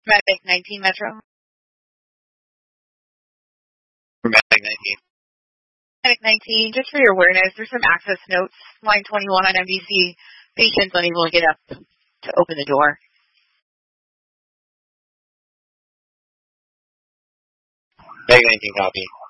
Medic 19 Metro. Medic 19. Medic 19, just for your awareness, there's some access notes. Line 21 on MDC. Patients unable to get up to open the door. Medic 19 copy.